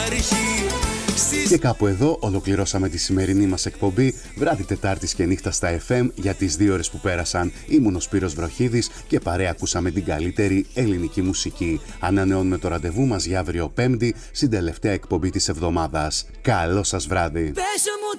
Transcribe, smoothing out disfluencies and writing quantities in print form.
Και κάπου εδώ ολοκληρώσαμε τη σημερινή μας εκπομπή βράδυ Τετάρτης και νύχτα στα FM για τις 2 ώρες που πέρασαν. Ήμουν ο Σπύρος Βροχίδης και παρέα ακούσαμε την καλύτερη ελληνική μουσική. Ανανεώνουμε το ραντεβού μας για αύριο Πέμπτη στην τελευταία εκπομπή της εβδομάδας. Καλό σας βράδυ!